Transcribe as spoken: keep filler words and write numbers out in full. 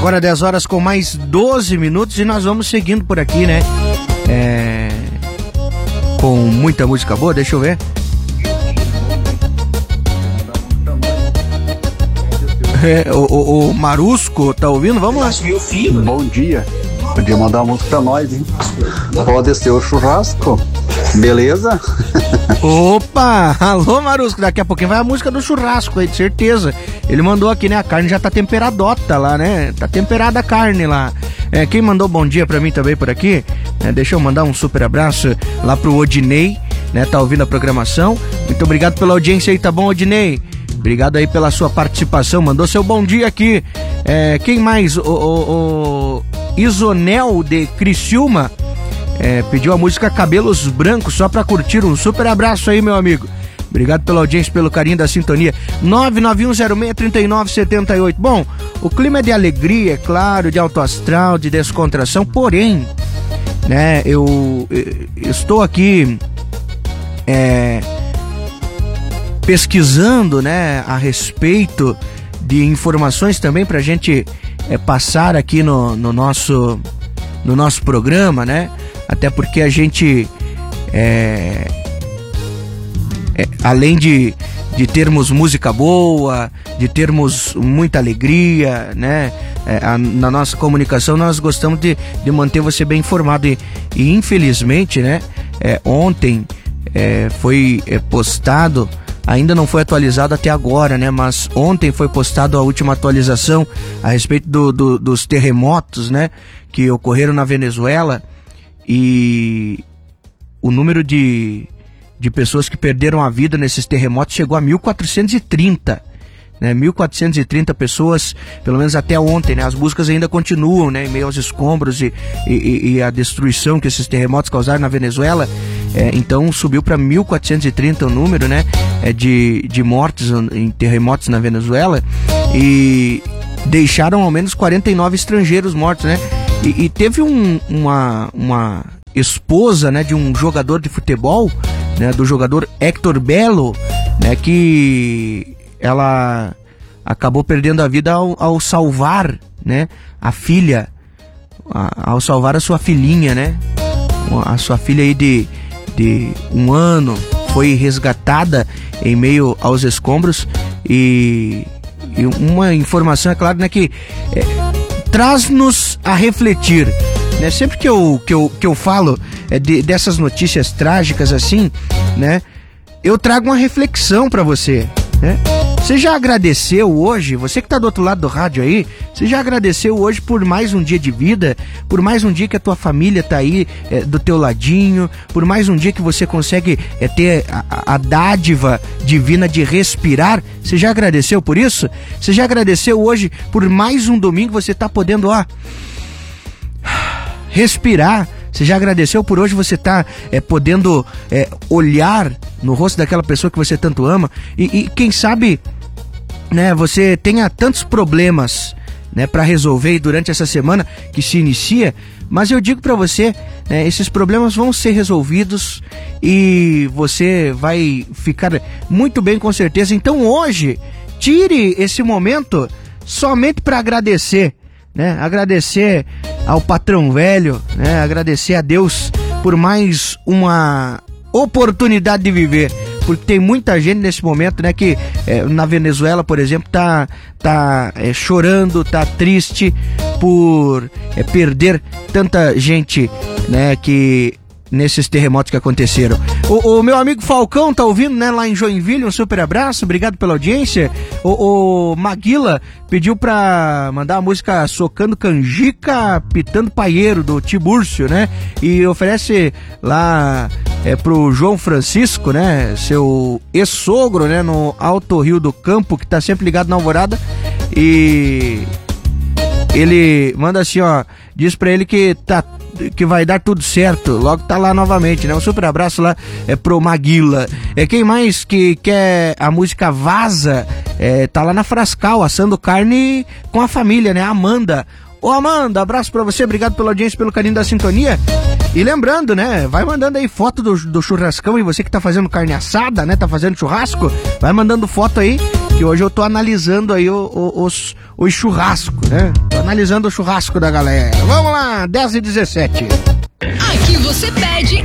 Agora dez horas com mais doze minutos e nós vamos seguindo por aqui, né? É... Com muita música boa, deixa eu ver. É, o, o, o Marusco, tá ouvindo? Vamos lá. Bom dia. Podia mandar uma música pra nós, hein? Pode ser o churrasco. Beleza? Opa! Alô, Marusco, daqui a pouquinho vai a música do churrasco aí, de certeza. Ele mandou aqui, né? A carne já tá temperadota lá, né? Tá temperada a carne lá. É, quem mandou bom dia pra mim também por aqui, é, deixa eu mandar um super abraço lá pro Odinei, né? Tá ouvindo a programação. Muito obrigado pela audiência aí, tá bom, Odinei? Obrigado aí pela sua participação, mandou seu bom dia aqui. É, quem mais? O, o, o Isonel de Criciúma é, pediu a música Cabelos Brancos só pra curtir. Um super abraço aí, meu amigo. Obrigado pela audiência, pelo carinho da sintonia. nove nove um zero seis três nove sete oito. Bom, o clima é de alegria, é claro, de alto astral, de descontração, porém, né, eu, eu estou aqui é, pesquisando, né, a respeito de informações também pra gente é, passar aqui no, no, nosso, no nosso programa, né? Até porque a gente é, é, além de, de termos música boa, de termos muita alegria, né? É, a, na nossa comunicação nós gostamos de, de manter você bem informado e, e infelizmente, né? É, ontem é, foi é, postado, ainda não foi atualizado até agora, né? Mas ontem foi postado a última atualização a respeito do, do, dos terremotos, né? Que ocorreram na Venezuela, e o número de, de pessoas que perderam a vida nesses terremotos chegou a mil quatrocentos e trinta, né? mil quatrocentos e trinta pessoas, pelo menos até ontem, né? As buscas ainda continuam, né? Em meio aos escombros e, e, e a destruição que esses terremotos causaram na Venezuela. É, então subiu para mil quatrocentos e trinta o número, né? É, de, de mortes em terremotos na Venezuela, e deixaram ao menos quarenta e nove estrangeiros mortos, né? E, e teve um, uma, uma esposa, né, de um jogador de futebol, né, do jogador Héctor Belo, né, que ela acabou perdendo a vida ao, ao salvar, né, a filha, a, ao salvar a sua filhinha, né, a sua filha aí de, de um ano, foi resgatada em meio aos escombros. E, e uma informação, é claro, né, que é, traz-nos a refletir, né? Sempre que eu, que eu, que eu falo é, de, dessas notícias trágicas assim, né, eu trago uma reflexão para você, né? Você já agradeceu hoje, você que tá do outro lado do rádio aí, você já agradeceu hoje por mais um dia de vida, por mais um dia que a tua família tá aí é, do teu ladinho, por mais um dia que você consegue é, ter a, a dádiva divina de respirar? Você já agradeceu por isso? Você já agradeceu hoje por mais um domingo você tá podendo, ó, respirar? Você já agradeceu por hoje você estar tá, é, podendo é, olhar no rosto daquela pessoa que você tanto ama? E, e quem sabe, né, você tenha tantos problemas, né, para resolver durante essa semana que se inicia, mas eu digo para você, né, esses problemas vão ser resolvidos e você vai ficar muito bem, com certeza. Então hoje, tire esse momento somente para agradecer, né? Agradecer ao patrão velho, né? Agradecer a Deus por mais uma oportunidade de viver, porque tem muita gente nesse momento, né, que é, na Venezuela, por exemplo, tá, tá é, chorando, tá triste por é, perder tanta gente, né, que nesses terremotos que aconteceram. O, o meu amigo Falcão tá ouvindo, né, lá em Joinville, um super abraço, obrigado pela audiência. O, o Maguila pediu pra mandar a música Socando Canjica, Pitando Paieiro, do Tibúrcio, né, e oferece lá é, pro João Francisco, né, seu ex-sogro, né, no Alto Rio do Campo, que tá sempre ligado na Alvorada, e ele manda assim, ó, diz pra ele que tá que vai dar tudo certo, logo tá lá novamente, né? Um super abraço lá é pro Maguila. É, quem mais que quer a música Vaza, é, tá lá na Frascal, assando carne com a família, né? Amanda. Ô Amanda, abraço pra você, obrigado pela audiência, pelo carinho da sintonia. E lembrando, né, vai mandando aí foto do, do churrascão, e você que tá fazendo carne assada, né, tá fazendo churrasco, vai mandando foto aí, que hoje eu tô analisando aí o, o, os, os churrascos, né? Tô analisando o churrasco da galera. Vamos lá, dez e dezessete. Aqui você pede